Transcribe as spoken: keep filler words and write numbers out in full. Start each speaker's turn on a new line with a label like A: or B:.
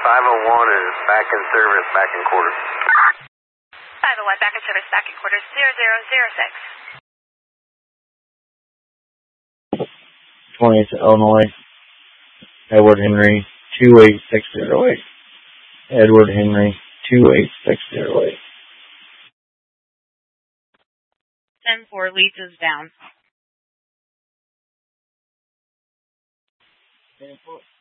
A: five oh one is back in service, back in quarters.
B: five oh one, back in service, back in quarters, zero zero zero six.
C: twentieth Illinois, Edward Henry, two eight six zero eight. Edward Henry, two eight six zero eight.
B: ten four, leads is down.
C: ten four.